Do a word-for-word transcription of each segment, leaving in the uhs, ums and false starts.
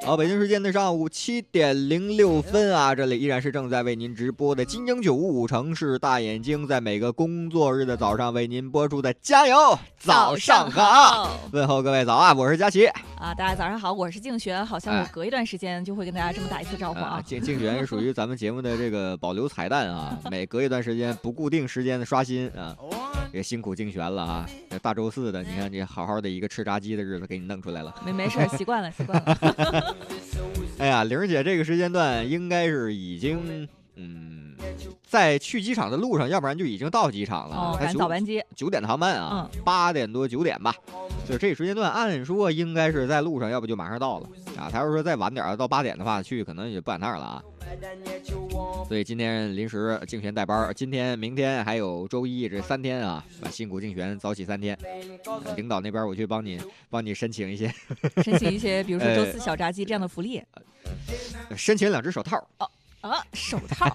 好，北京时间的上午七点零六分啊，这里依然是正在为您直播的金鹰九五五城市大眼睛，在每个工作日的早上为您播出的加油早上好，问候各位早啊，我是佳琪啊，大家早上好，我是静璇，好像我隔一段时间就会跟大家这么打一次招呼啊。 静静璇属于咱们节目的这个保留彩蛋啊，每隔一段时间不固定时间的刷新啊，也辛苦静璇了啊。这大周四的，你看这好好的一个吃炸鸡的日子给你弄出来了， 没没事，习惯了习惯了。 哎呀，玲儿姐这个时间段应该是已经嗯，在去机场的路上，要不然就已经到机场了。 哦，赶早班机， 九点的航班啊，八、嗯、点多九点吧。就这时间段，按说应该是在路上，要不就马上到了啊。他要是说再晚点到八点的话，去可能也不赶趟了啊。所以今天临时竞选带班，今天、明天还有周一这三天啊，辛苦竞选早起三天。呃、领导那边我去帮你帮你申请一些， 申请一些，比如说周四小炸鸡这样的福利， 呃、申请两只手套。 哦啊，手套。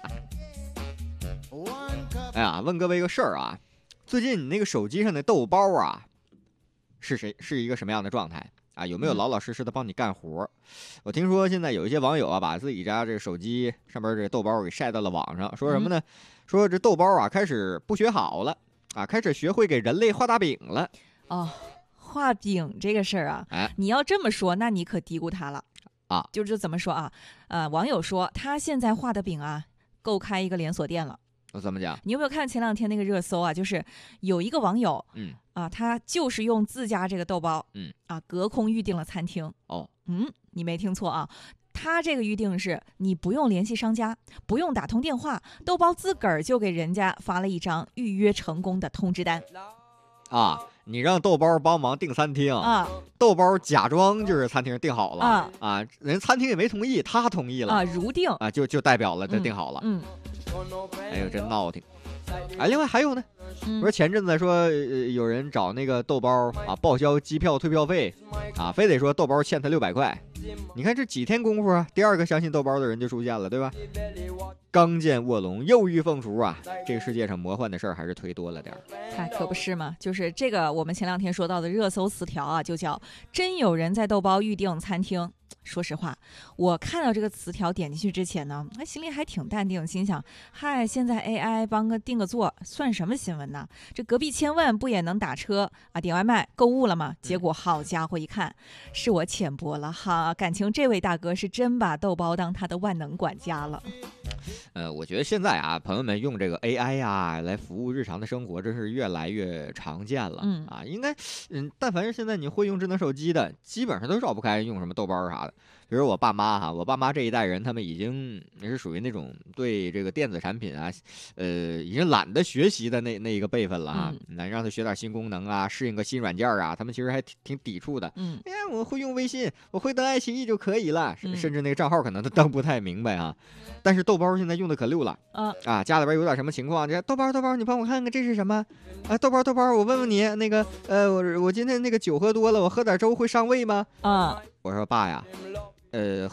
哎呀，问各位一个事儿啊，最近你那个手机上的豆包啊，是谁是一个什么样的状态啊？有没有老老实实的帮你干活？嗯、我听说现在有一些网友啊，把自己家这个手机上边这个豆包给晒到了网上，说什么呢？嗯、说这豆包啊开始不学好了啊，开始学会给人类画大饼了。 哦，画饼这个事儿啊， 哎， 你要这么说，那你可低估他了。 啊， 就是怎么说啊？呃，网友说他现在画的饼啊，够开一个连锁店了。 我怎么讲？ 你有没有看前两天那个热搜啊？就是有一个网友， 嗯啊，他就是用自家这个豆包， 嗯啊，隔空预定了餐厅。 哦， 嗯，你没听错啊，他这个预定是你不用联系商家，不用打通电话，豆包自个儿就给人家发了一张预约成功的通知单。 啊。你让豆包帮忙订餐厅啊， 豆包假装就是餐厅订好了啊， 啊，人餐厅也没同意，他同意了啊，如订啊，就就代表了他订好了。 嗯， 嗯哎呦，真闹挺。哎，另外还有呢， 嗯、 不是前阵子说、呃、有人找那个豆包啊报销机票退票费啊，非得说豆包欠他六百块。你看这几天功夫啊，第二个相信豆包的人就出现了，对吧？刚见卧龙，又遇凤雏啊！这个世界上魔幻的事儿还是忒多了点儿。 哎，可不是嘛！就是这个我们前两天说到的热搜词条啊，就叫“真有人在豆包预订餐厅”。说实话，我看到这个词条点进去之前呢，哎，心里还挺淡定，心想：嗨，现在 A I 帮个订个座，算什么新闻呢？这隔壁千万不也能打车啊、点外卖、购物了吗？结果好家伙，一看是我浅薄了哈，感情这位大哥是真把豆包当他的万能管家了。 呃，我觉得现在啊，朋友们用这个 A I 呀来服务日常的生活，真是越来越常见了。 嗯啊，应该，嗯，但凡是现在你会用智能手机的，基本上都绕不开用什么豆包啥的。比如我爸妈哈，我爸妈这一代人，他们已经也是属于那种对这个电子产品啊，呃，已经懒得学习的那那一个辈分了啊。那、嗯、让他学点新功能啊，适应个新软件啊，他们其实还挺挺抵触的。 嗯， 哎呀，我会用微信，我会登爱奇艺就可以了， 嗯、 甚至那个账号可能都登不太明白啊。但是豆包现在用的可溜了， 啊啊，家里边有点什么情况，这豆包豆包，你帮我看看这是什么？啊，豆包豆包，我问问你，那个呃，我我今天那个酒喝多了，我喝点粥会上胃吗？ 啊， 我说爸呀。呃，